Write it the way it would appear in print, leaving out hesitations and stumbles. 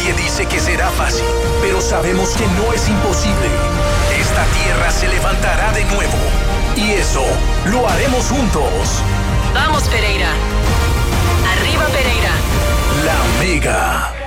Nadie dice que será fácil, pero sabemos que no es imposible. Esta tierra se levantará de nuevo. Y eso lo haremos juntos. Vamos, Pereira. Arriba, Pereira. La Mega.